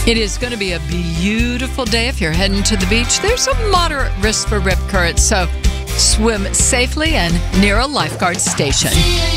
It is going to be a beautiful day if you're heading to the beach. There's a moderate risk for rip currents, so swim safely and near a lifeguard station.